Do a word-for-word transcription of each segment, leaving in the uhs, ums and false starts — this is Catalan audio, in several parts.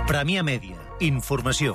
Premià Mèdia. Informació.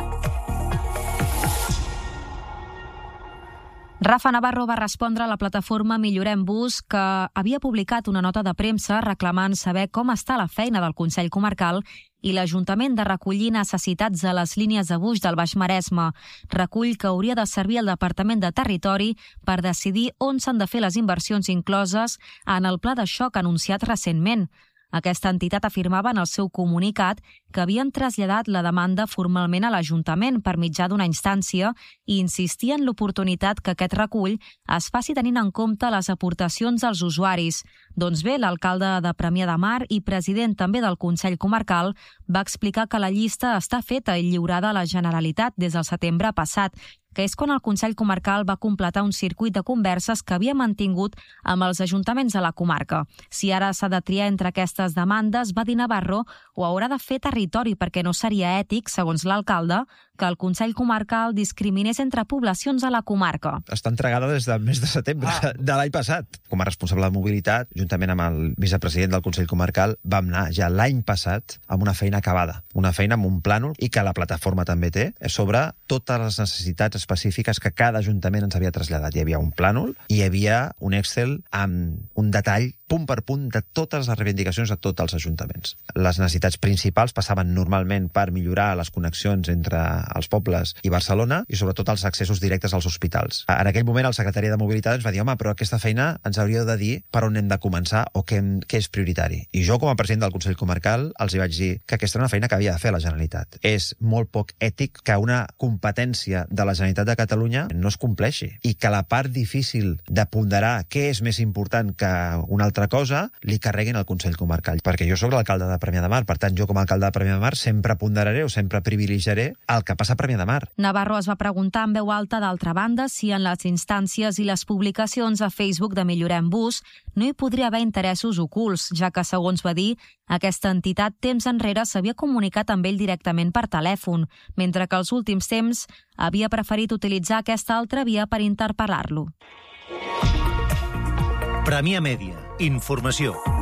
Rafa Navarro va respondre a la plataforma Millorem Bus, que havia publicat una nota de premsa reclamant saber com està la feina del Consell Comarcal i l'Ajuntament de recollir necessitats a les línies de bus del Baix Maresme, recull que hauria de servir al Departament de Territori per decidir on s'han de fer les inversions incloses en el pla de xoc anunciat recentment. Aquesta entitat afirmava en el seu comunicat que havien traslladat la demanda formalment a l'Ajuntament per mitjà d'una instància i insistia en l'oportunitat que aquest recull es faci tenint en compte les aportacions dels usuaris. Doncs bé, l'alcalde de Premià de Mar i president també del Consell Comarcal va explicar que la llista està feta i lliurada a la Generalitat des del setembre passat, que és quan el Consell Comarcal va completar un circuit de converses que havia mantingut amb els ajuntaments de la comarca. Si ara s'ha de triar entre aquestes demandes, va dir Navarro, ho haurà de fer Territori perquè no seria ètic, segons l'alcalde, que el Consell Comarcal discriminés entre poblacions a la comarca. Està entregada des del mes de setembre ah. de l'any passat. Com a responsable de mobilitat, juntament amb el vicepresident del Consell Comarcal, vam anar ja l'any passat amb una feina acabada, una feina amb un plànol i que la plataforma també té sobre totes les necessitats específiques que cada ajuntament ens havia traslladat. Hi havia un plànol i hi havia un Excel amb un detall punt per punt de totes les reivindicacions de tots els ajuntaments. Les necessitats principals passaven normalment per millorar les connexions entre els pobles i Barcelona i sobretot els accessos directes als hospitals. En aquell moment el secretari de Mobilitat ens va dir home, però aquesta feina ens hauríeu de dir per on hem de començar o què, què és prioritari. I jo, com a president del Consell Comarcal, els hi vaig dir que aquesta era una feina que havia de fer la Generalitat. És molt poc ètic que una competència de la Generalitat de Catalunya no es compleixi i que la part difícil de ponderar què és més important que una altra cosa li carreguin al Consell Comarcal. Perquè jo sóc l'alcalde de Premià de Mar, per tant, jo com a alcalde de Premià de Mar sempre ponderaré o sempre privilegiaré el que passa a Premià de Mar. Navarro es va preguntar en veu alta, d'altra banda, si en les instàncies i les publicacions a Facebook de Millorem Bus no hi podria haver interessos ocults, ja que, segons va dir, aquesta entitat temps enrere s'havia comunicat amb ell directament per telèfon, mentre que els últims temps havia preferit utilitzar aquesta altra via per interpel·lar-lo. Premià Mèdia. Informació.